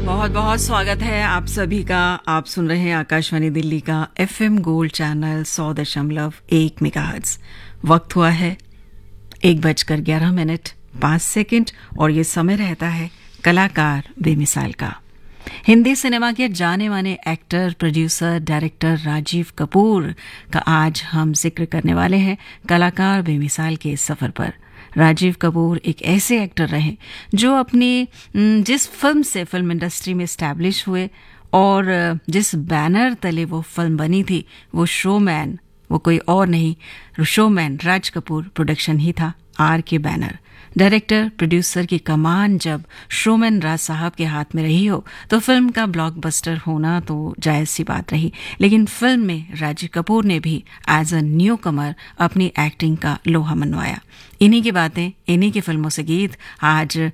बहुत बहुत स्वागत है आप सभी का। आप सुन रहे हैं आकाशवाणी दिल्ली का FM गोल्ड चैनल 100.1 मेगाहर्ट्ज। वक्त हुआ है 1:11:05 और ये समय रहता है कलाकार बेमिसाल का। हिंदी सिनेमा के जाने माने actor, producer, director Rajiv Kapoor का आज हम जिक्र करने वाले हैं कलाकार बेमिसाल के सफर पर। राजीव कपूर एक ऐसे एक्टर रहे जो अपनी जिस फिल्म से फिल्म इंडस्ट्री में एस्टैब्लिश हुए और जिस बैनर तले वो फिल्म बनी थी वो शोमैन, वो कोई और नहीं, शोमैन राज कपूर प्रोडक्शन ही था, RK बैनर। डायरेक्टर प्रोड्यूसर की कमान जब शोमैन राज साहब के हाथ में रही हो तो फिल्म का ब्लॉकबस्टर होना तो जायज सी बात रही, लेकिन फिल्म में राजीव कपूर ने भी एज अ न्यू कमर अपनी एक्टिंग का लोहा मनवाया। इन्हीं की बातें, इन्हीं की फिल्मों से गीत आज